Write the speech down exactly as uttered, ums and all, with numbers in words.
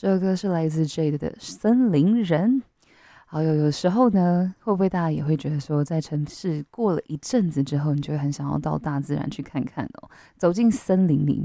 这首歌是来自 Jade 的《森林人》。好，有有时候呢，会不会大家也会觉得说，在城市过了一阵子之后，你就会很想要到大自然去看看哦，走进森林里